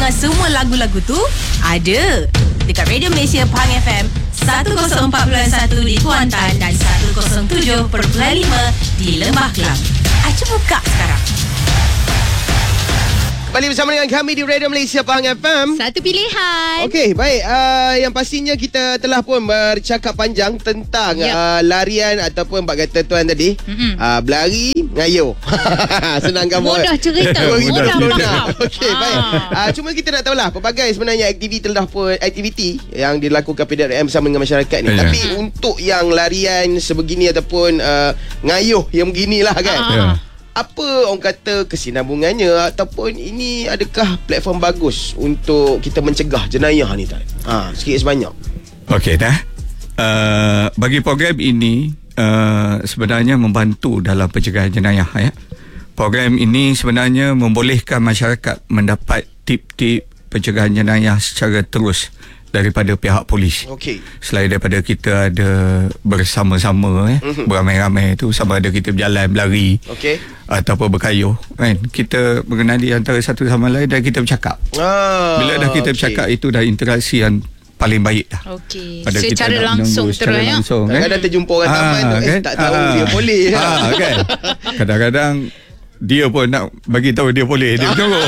dengar semua lagu-lagu tu? Ada dekat Radio Malaysia Pahang FM 104.1 di Kuantan dan 107.5 di Lembah Kelang. Cuba buka sekarang. Kembali bersama dengan kami di Radio Malaysia Pahang FM. Satu pilihan. Okey, baik. Yang pastinya kita telah pun bercakap panjang tentang larian ataupun bak kata tuan tadi. Berlari ngayuh. Senang gampang. Mudah cerita. Mudah faham. Okey, baik. Cuma kita nak tahulah pelbagai sebenarnya aktiviti yang dilakukan PDRM bersama dengan masyarakat ni. Tapi untuk yang larian sebegini ataupun ngayuh yang beginilah kan. Apa orang kata kesinambungannya ataupun ini adakah platform bagus untuk kita mencegah jenayah ni tak? Sikit sebanyak. Okey dah. Bagi program ini sebenarnya membantu dalam pencegahan jenayah ya. Program ini sebenarnya membolehkan masyarakat mendapat tip-tip pencegahan jenayah secara terus daripada pihak polis. Okey. Selain daripada kita ada bersama-sama beramai-ramai tu, sama ada kita berjalan berlari ataupun berkayuh kan, kita mengenali antara satu sama lain dan kita bercakap. Bila dah kita bercakap, itu dah interaksi yang paling baik dah. Okey. Secara langsung terus ya. Kadang-kadang terjumpa orang taman kan? Tak tahu dia boleh. Kan. Kadang-kadang dia pun nak bagi tahu dia boleh, dia tunggu.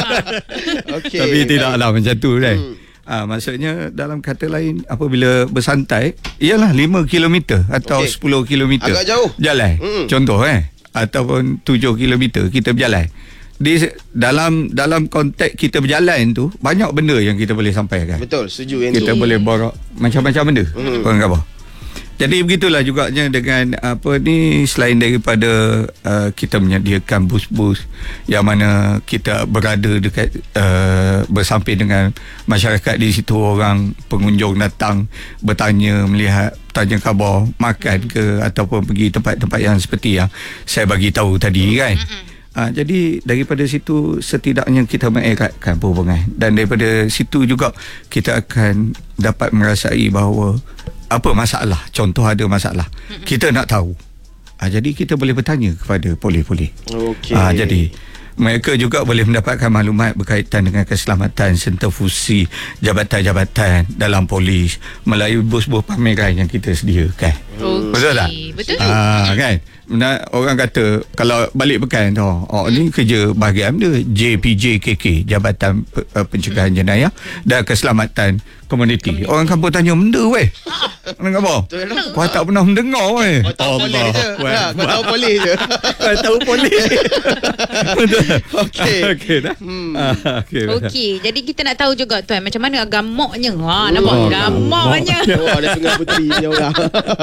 Tapi tidaklah macam tu kan. Maksudnya dalam kata lain, apabila bersantai, ialah 5 km atau 10 km agak jauh jalan. Contoh ataupun 7 km kita berjalan. Di dalam konteks kita berjalan tu, banyak benda yang kita boleh sampaikan. Betul, setuju yang kita boleh borak macam-macam benda. Orang kata. Jadi begitulah juganya dengan selain daripada kita menyediakan bus-bus yang mana kita berada dekat bersamping dengan masyarakat di situ, orang pengunjung datang bertanya, melihat, tanya khabar, makan ke ataupun pergi tempat-tempat yang seperti yang saya bagi tahu tadi kan. Jadi daripada situ setidaknya kita mengeratkan hubungan, dan daripada situ juga kita akan dapat merasai bahawa apa masalah, contoh ada masalah, kita nak tahu. Jadi kita boleh bertanya kepada polis-polis. Jadi mereka juga boleh mendapatkan maklumat berkaitan dengan keselamatan serta fungsi jabatan-jabatan dalam polis melalui bus-bus pameran yang kita sediakan. Betul tak? Betul. Kan? Orang kata kalau balik pekan tu, ni kerja bahagian dia JPJKK, Jabatan Pencegahan Jenayah dan Keselamatan Komuniti. Orang kampung tanya, benda weh? Orang apa? Kau tak pernah mendengar weh. Kau tahu polis je. Kau tahu polis. Betul. Okey dah. Okey, jadi kita nak tahu juga tuan, macam mana gamoknya. Nampak gamoknya. Ada Sungai Puteri punya orang.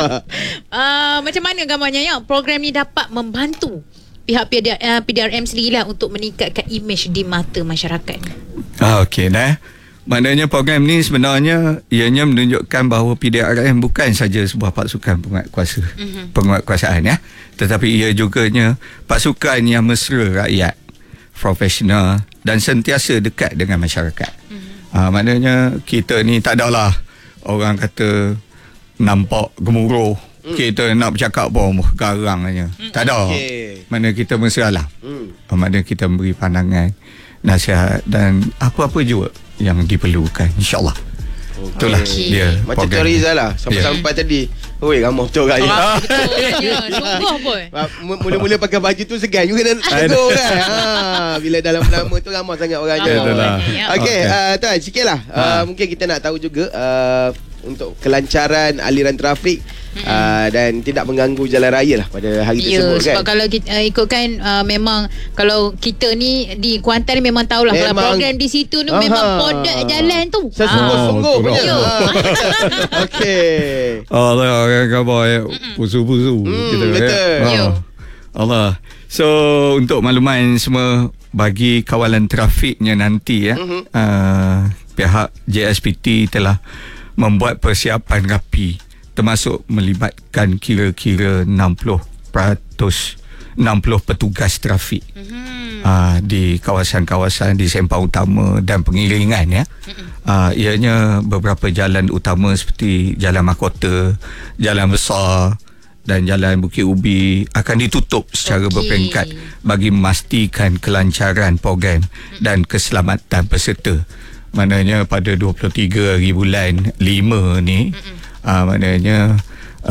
Macam mana gambarnya ya? Program ni dapat membantu pihak PDRM sendirilah untuk meningkatkan imej di mata masyarakat. Okey dah. Maknanya program ni sebenarnya ianya menunjukkan bahawa PDRM bukan saja sebuah pasukan penguatkuasaan ya, tetapi ia juganya pasukan yang mesra rakyat, profesional dan sentiasa dekat dengan masyarakat. Maknanya kita ni tak adalah orang kata nampak gemuruh, kita nak bercakap pun garang aja. Tak ada. Mana kita mesra lah. Mana kita memberi pandangan, nasihat dan apa-apa juga yang diperlukan, insyaAllah. Itulah dia. Macam Tuan Rizal lah sampai tadi. Oi, ramah betul raya. Sungguh pun. Mula-mula pakai baju tu segan juga nak tegur kan. Bila dalam lama tu ramah sangat orangnya. Okey, Tuan, sikitlah. Mungkin kita nak tahu juga untuk kelancaran aliran trafik dan tidak mengganggu jalan raya lah pada hari tersebut kan. Sebab kalau kita ikutkan memang kalau kita ni di Kuantan ni memang tahulah kalau program di situ ni memang podak jalan tu sungguh-sungguh punya. Okey. Allah orang khabar pusu-pusu kita betul. Allah. So untuk makluman semua bagi kawalan trafiknya nanti pihak JSPT telah membuat persiapan rapi, termasuk melibatkan kira-kira 60 petugas trafik di kawasan-kawasan di sempang utama dan pengiringan ya. Ianya beberapa jalan utama seperti Jalan Mahkota, Jalan Besar, dan Jalan Bukit Ubi akan ditutup secara berperingkat bagi memastikan kelancaran program dan keselamatan peserta. Maknanya pada 23 hari bulan 5 ni maknanya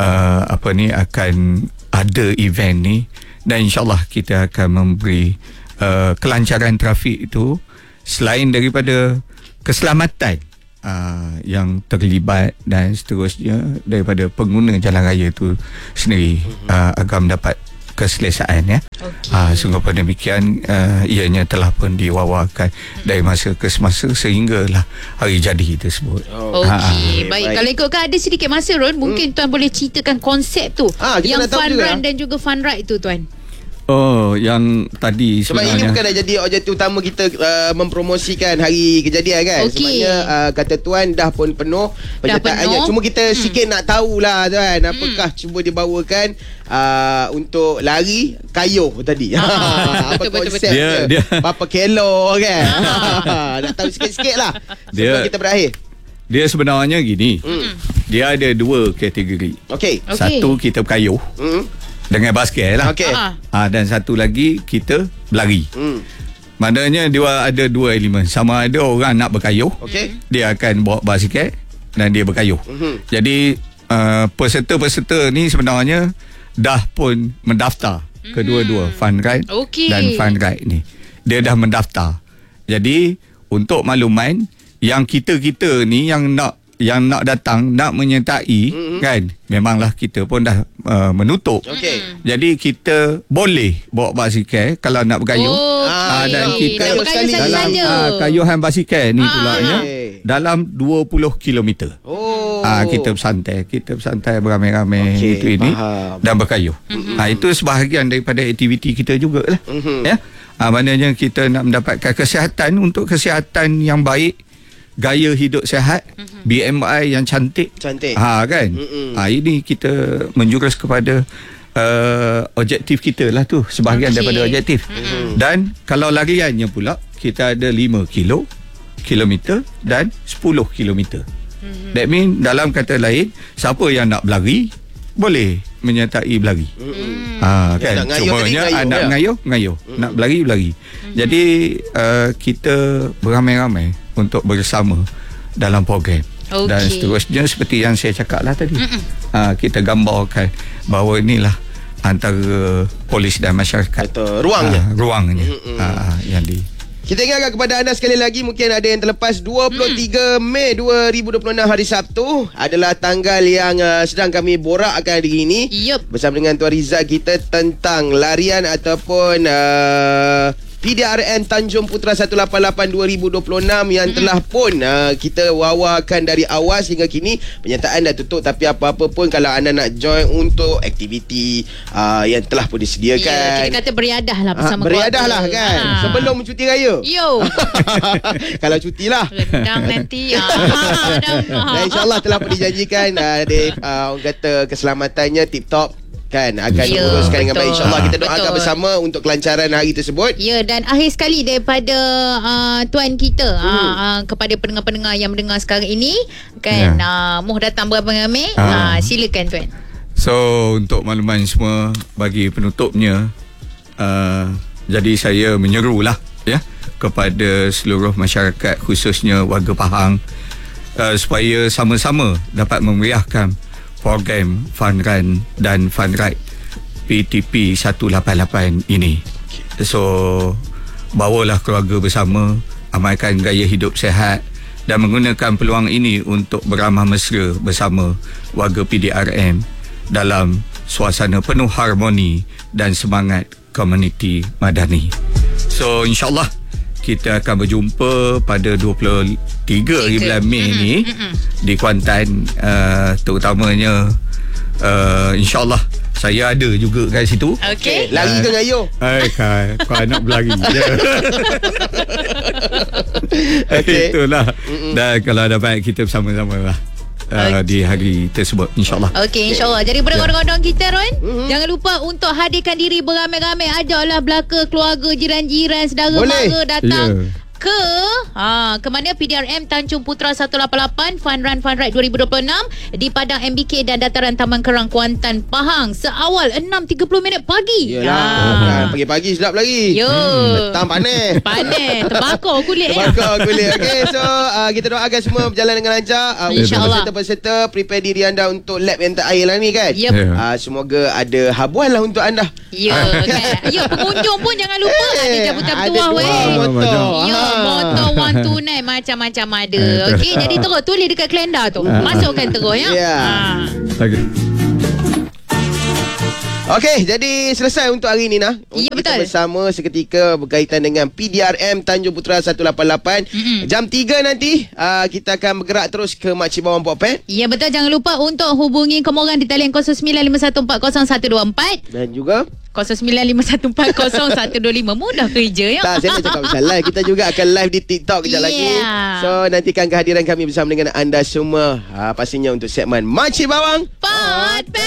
akan ada event ni, dan insyaAllah kita akan memberi kelancaran trafik itu selain daripada keselamatan yang terlibat dan seterusnya daripada pengguna jalan raya itu sendiri agar mendapat keselesaan ya. Sungguh pada demikian ianya telah pun diwawakan dari masa ke semasa sehinggalah hari jadi tersebut. Baik. Kalau ikutkan ada sedikit masa Ron, mungkin tuan boleh ceritakan konsep tu yang fun run dan juga fun ride tu tuan. Yang tadi sebab sebenarnya ini bukan dah jadi objektif utama kita mempromosikan hari kejadian kan. Sebenarnya kata tuan dah pun penuh penyertaannya. Cuma kita sikit nak tahulah tuan, apakah cuba dibawakan untuk lari kayuh tadi. Apa konsep dia? Berapa kilo kan? Nak tahu sikit-sikit lah sebelum kita berakhir. Dia sebenarnya gini. Dia ada 2 kategori. Satu kita berkayuh dengan basket lah. Dan satu lagi kita berlari. Maknanya dia ada 2 elemen. Sama ada orang nak berkayuh, dia akan bawa basikal dan dia berkayuh. Jadi peserta-peserta ni sebenarnya dah pun mendaftar kedua-dua fun ride dan fun ride ni. Dia dah mendaftar. Jadi untuk makluman, yang kita-kita ni yang nak datang, nak menyertai kan, memanglah kita pun dah menutup. Jadi kita boleh bawa basikal kalau nak berkayuh. Dan kita dalam kayuhan basikal ni pulanya dalam 20 km. Kita bersantai beramai-ramai ini dan berkayuh. Itu sebahagian daripada aktiviti kita jugalah. Maknanya kita nak mendapatkan kesihatan, untuk kesihatan yang baik, gaya hidup sihat, BMI yang cantik. Kan? Ini kita menjurus kepada objektif kita lah tu, sebahagian daripada objektif. Dan kalau lariannya pula, kita ada 5 kilometer dan 10 kilometer. That mean dalam kata lain, siapa yang nak berlari boleh menyertai berlari. Kan? Cumanya nak mengayuh, nak berlari. Jadi kita beramai-ramai untuk bersama dalam program. Dan seterusnya seperti yang saya cakap lah tadi. Kita gambarkan bahawa inilah antara polis dan masyarakat. Ruangnya. Yang kita ingatkan kepada anda sekali lagi, mungkin ada yang terlepas, 23 Mei 2026 hari Sabtu adalah tanggal yang sedang kami borakkan hari ini bersama dengan Tuan Rizal kita tentang larian ataupun PDRM Tanjung Putra 188 2026 yang telah pun kita wawakan dari awal sehingga kini. Penyertaan dah tutup, tapi apa-apa pun kalau anda nak join untuk aktiviti yang telah pun disediakan, kita kata beriadah lah bersama beriadah lah kan sebelum cuti raya. Kalau cuti lah rendang nanti dan insyaAllah telah pun dijanjikan orang kata keselamatannya tip-top kan, akan diuruskan dengan baik, insyaAllah. Kita doakan bersama untuk kelancaran hari tersebut. Dan akhir sekali daripada tuan kita kepada pendengar-pendengar yang mendengar sekarang ini kan, moh datang beramai-ramai, silakan tuan. So untuk makluman semua, bagi penutupnya, jadi saya menyerulah kepada seluruh masyarakat, khususnya warga Pahang, supaya sama-sama dapat memeriahkan program Fun Run dan Fun Ride PTP 188 ini. So bawalah keluarga bersama, amalkan gaya hidup sihat dan menggunakan peluang ini untuk beramah mesra bersama warga PDRM dalam suasana penuh harmoni dan semangat komuniti madani. So insyaAllah kita akan berjumpa pada 23 hari bulan Mei ni di Kuantan, terutamanya insyaAllah saya ada juga kat situ. Lari ke ngayuh? Kau nak berlari je. Itulah. Dan kalau dapat kita bersama-sama lah di hari tersebut, insyaAllah. InsyaAllah. Jadi pendengar-pendengar kita Ron, jangan lupa untuk hadirkan diri beramai-ramai. Ajaklah belaka keluarga, jiran-jiran, saudara mara datang. ke mana PDRM Tanjung Putra 188 Fun Ride 2026 di Padang MBK dan dataran Taman Kerang Kuantan Pahang seawal 6.30 pagi. Yelah, pagi-pagi sedap lagi. Yo. Petang panas. Terbakar kulit Terbakar kulit. Okay, so kita doakan semua berjalan dengan lancar. InsyaAllah. Peserta prepare diri anda untuk lab yang terakhir lah ni kan. Yep. Semoga ada habuan lah untuk anda. Ya kan. Ya, pengunjung pun jangan lupa ada jabatan tuah motor. Ya, motor 129 macam-macam ada. Okey, jadi terus tulis dekat kalender tu. Masukkan terus ya. Okay. Okey, jadi selesai untuk hari ini nah. Ya, Kita betul. bersama seketika berkaitan dengan PDRM Tanjung Putra 188. Jam 3 nanti kita akan bergerak terus ke Makcik Bawang Pok Pet. Ya, betul. Jangan lupa untuk hubungi Komorang di talian 0951400124 Dan juga 0951400125. Mudah kerja ya. tak, saya nak cakap pasal live. Kita juga akan live di TikTok kejap lagi. So nantikan kehadiran kami bersama dengan anda semua. Pastinya untuk segmen Makcik Bawang Pot Pet.